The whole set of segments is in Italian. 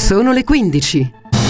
Sono le 15.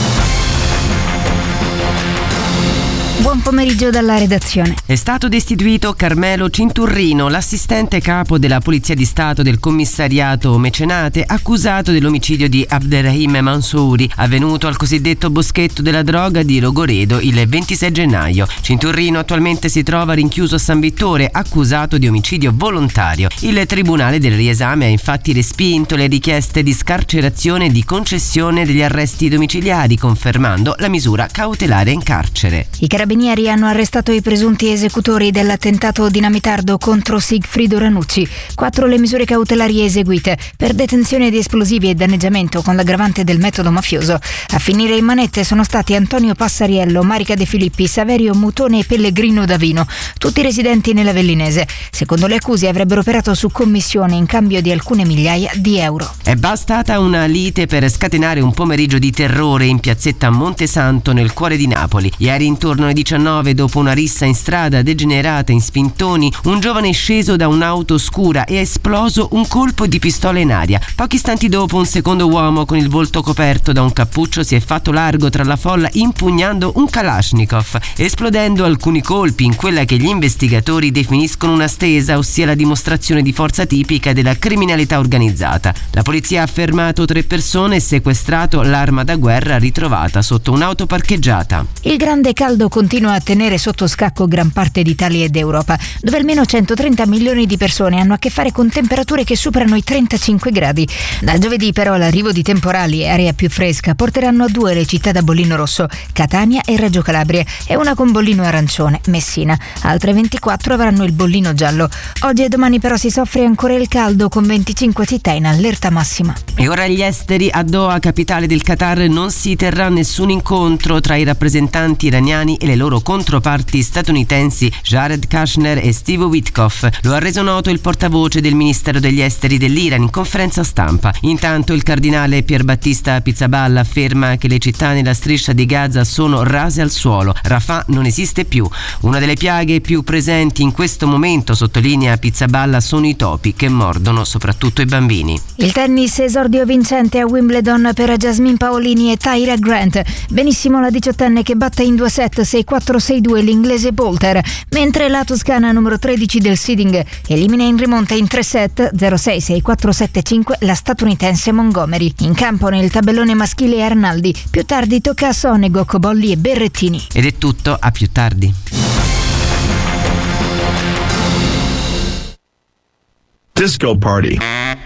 Buon pomeriggio dalla redazione. È stato destituito Carmelo Cinturrino, l'assistente capo della Polizia di Stato del commissariato Mecenate, accusato dell'omicidio di Abderrahim Mansouri, avvenuto al cosiddetto boschetto della droga di Rogoredo il 26 gennaio. Cinturrino attualmente si trova rinchiuso a San Vittore, accusato di omicidio volontario. Il Tribunale del Riesame ha infatti respinto le richieste di scarcerazione e di concessione degli arresti domiciliari, confermando la misura cautelare in carcere. I carabinieri hanno arrestato i presunti esecutori dell'attentato dinamitardo contro Sigfrido Ranucci. 4 le misure cautelari eseguite per detenzione di esplosivi e danneggiamento con l'aggravante del metodo mafioso. A finire in manette sono stati Antonio Passariello, Marica De Filippi, Saverio Mutone e Pellegrino Davino, tutti residenti nell'Avellinese. Secondo le accuse avrebbero operato su commissione in cambio di alcune migliaia di euro. È bastata una lite per scatenare un pomeriggio di terrore in piazzetta Montesanto nel cuore di Napoli. Ieri intorno alle 19, dopo una rissa in strada degenerata in spintoni, un giovane è sceso da un'auto scura e ha esploso un colpo di pistola in aria. Pochi istanti dopo un secondo uomo con il volto coperto da un cappuccio si è fatto largo tra la folla impugnando un Kalashnikov, esplodendo alcuni colpi in quella che gli investigatori definiscono una stesa, ossia la dimostrazione di forza tipica della criminalità organizzata. La polizia ha fermato 3 persone e sequestrato l'arma da guerra ritrovata sotto un'auto parcheggiata. Il grande caldo continua a tenere sotto scacco gran parte d'Italia ed Europa, dove almeno 130 milioni di persone hanno a che fare con temperature che superano i 35 gradi. Da giovedì però l'arrivo di temporali e aria più fresca porteranno a 2 le città da bollino rosso, Catania e Reggio Calabria, e una con bollino arancione, Messina. Altre 24 avranno il bollino giallo. Oggi e domani però si soffre ancora il caldo, con 25 città in allerta massima. E ora gli esteri. A Doha, capitale del Qatar, non si terrà nessun incontro tra i rappresentanti iraniani e le loro controparti statunitensi Jared Kushner e Steve Witkoff. Lo ha reso noto il portavoce del Ministero degli Esteri dell'Iran in conferenza stampa. Intanto il cardinale Pierbattista Pizzaballa afferma che le città nella striscia di Gaza sono rase al suolo. Rafah non esiste più. Una delle piaghe più presenti in questo momento, sottolinea Pizzaballa, sono i topi che mordono soprattutto i bambini. Il tennis, esordio vincente a Wimbledon per Jasmine Paolini e Tyra Grant. Benissimo la 18enne che batte in 2 set 6-4-6-2 l'inglese Bolter, mentre la toscana numero 13 del seeding elimina in rimonta in 3 set 0-6, 6-4-7-5 la statunitense Montgomery. In campo nel tabellone maschile Arnaldi. Più tardi tocca a Sonego, Cobolli e Berrettini. Ed è tutto, a più tardi. Disco Party.